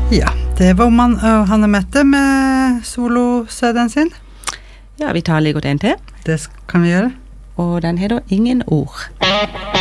Ja, det var man og Hanne Mette med solo-CD-en sin. Ja, vi tar litt en til. Det kan vi gjøre. Og den heter Ingen ord.